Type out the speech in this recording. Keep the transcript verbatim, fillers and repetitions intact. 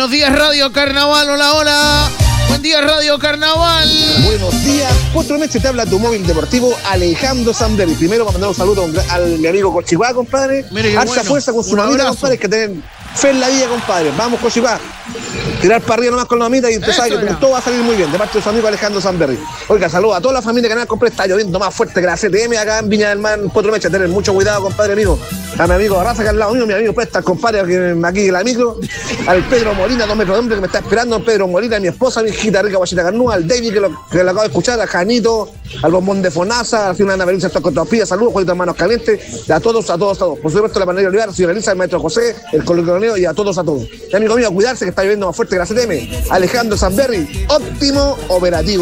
Buenos días, Radio Carnaval. Hola, hola. Buen día, Radio Carnaval. Buenos días. Cuatro meses te habla tu móvil deportivo Alejandro Zamberry. Primero, para mandar un saludo al mi amigo Cochiguá, compadre. Mire qué Harta bueno. fuerza con su Un mamita, abrazo. compadre, que tienen fe en la vida, compadre. Vamos, Cochiguá. Tirar para arriba nomás con la mamita y usted Eso sabe que era. todo va a salir muy bien. De parte de su amigo Alejandro Zamberry. Oiga, saludos a toda la familia que nada compré. Está lloviendo más fuerte que la C T M acá en Viña del Mar. Cuatro meses. Tener mucho cuidado, compadre amigo. A mi amigo Arraza, que al lado mío, mi amigo Presta, compadre, que aquí en la micro. Al Pedro Molina, dos metros de hombre, que me está esperando. Pedro Molina, mi esposa, mi hijita rica, guachita carnúa. Al David, que lo, que lo acabo de escuchar. A Janito, al Bombón de Fonaza. Al final de Naverín, estos contrapidas. Saludos, Juanito, hermanos calientes. A todos, a todos, a todos. Por supuesto, la Panadería Olivar, señora Elisa, el maestro José, el colegio y a todos, a todos. Y amigo mío, a cuidarse, que está lloviendo más fuerte que la C T M. Alejandro Zamberry, óptimo operativo.